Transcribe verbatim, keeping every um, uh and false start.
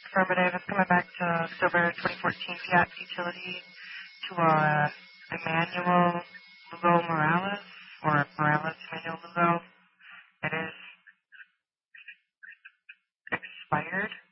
Affirmative. It's coming back to October twenty fourteen Fiat Utility to uh, Emmanuel Lugo Morales, or Morales Emmanuel Lugo. It is expired.